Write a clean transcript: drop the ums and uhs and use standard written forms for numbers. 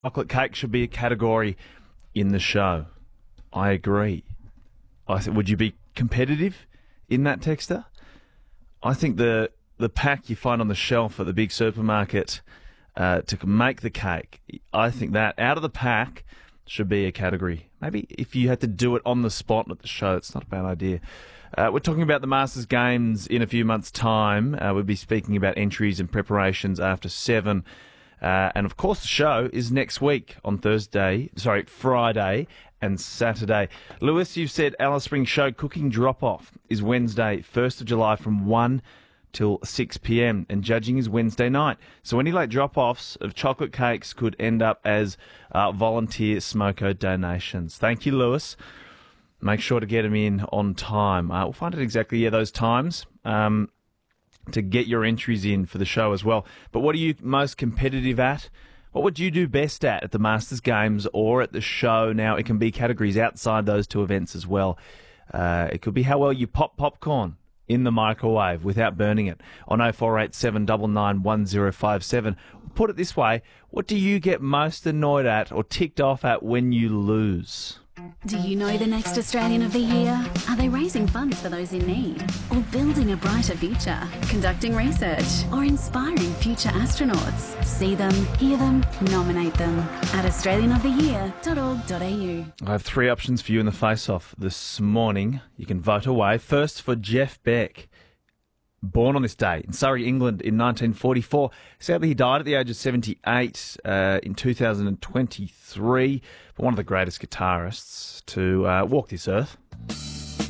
Chocolate cake should be a category in the show. I agree. Would you be competitive in that, Texter? I think the pack you find on the shelf at the big supermarket to make the cake, I think that out of the pack should be a category. Maybe if you had to do it on the spot at the show, it's not a bad idea. We're talking about the Masters Games in a few months' time. We'll be speaking about entries and preparations after 7. And, of course, the show is next week on Friday and Saturday. Lewis, you've said Alice Springs Show cooking drop-off is Wednesday, 1st of July from 1 till 6 p.m. and judging is Wednesday night. So any late drop-offs of chocolate cakes could end up as volunteer smoko donations. Thank you, Lewis. Make sure to get them in on time. We'll find out exactly those times to get your entries in for the show as well. But what are you most competitive at? What would you do best at the Masters Games or at the show? Now, it can be categories outside those two events as well. It could be how well you pop popcorn in the microwave without burning it on 0487 99 1057. Put it this way, what do you get most annoyed at or ticked off at when you lose? Do you know the next Australian of the Year? Are they raising funds for those in need? Or building a brighter future? Conducting research? Or inspiring future astronauts? See them, hear them, nominate them at australianoftheyear.org.au. I have 3 options for you in the face-off this morning. You can vote away. First for Jeff Beck. Born on this day in Surrey, England in 1944. Sadly, he died at the age of 78 in 2023. But one of the greatest guitarists to walk this earth.